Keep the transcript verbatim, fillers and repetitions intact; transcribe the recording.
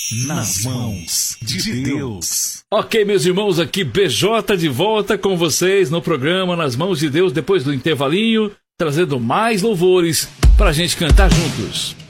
nas mãos de Deus. Ok, meus irmãos, aqui B J de volta com vocês no programa Nas Mãos de Deus, depois do intervalinho, trazendo mais louvores pra gente cantar juntos.